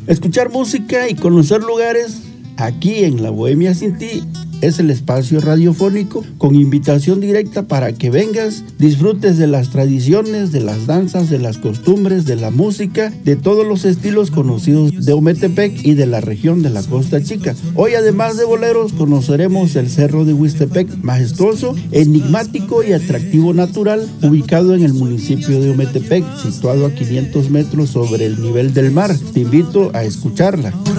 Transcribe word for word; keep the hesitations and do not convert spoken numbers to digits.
Escuchar música y conocer lugares aquí en La Bohemia Sin Ti es el espacio radiofónico con invitación directa para que vengas, disfrutes de las tradiciones, de las danzas, de las costumbres, de la música, de todos los estilos conocidos de Ometepec y de la región de la Costa Chica. Hoy, además de boleros, conoceremos el Cerro de Huixtepec, majestuoso, enigmático y atractivo natural, ubicado en el municipio de Ometepec, situado a quinientos metros sobre el nivel del mar. Te invito a escucharla.